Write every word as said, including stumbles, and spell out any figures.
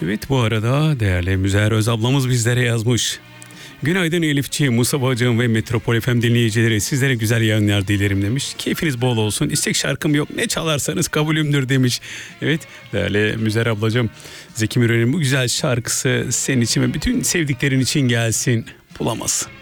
Evet, bu arada değerli Müzeyyer Öz ablamız bizlere yazmış. Günaydın Elifciğim, Mustafa'cığım ve Metropol F M dinleyicileri, sizlere güzel yayınlar dilerim demiş. Keyfiniz bol olsun. İstek şarkım yok, ne çalarsanız kabulümdür demiş. Evet değerli Müzeyyer ablacığım, Zeki Müren'in bu güzel şarkısı senin için ve bütün sevdiklerin için gelsin. Bulamazsın.